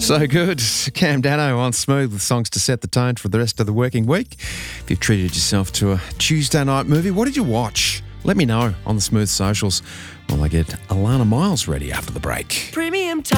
So good. Cam Dano on Smooth with songs to set the tone for the rest of the working week. If you've treated yourself to a Tuesday night movie, what did you watch? Let me know on the Smooth socials while I get Alana Miles ready after the break. Premium time.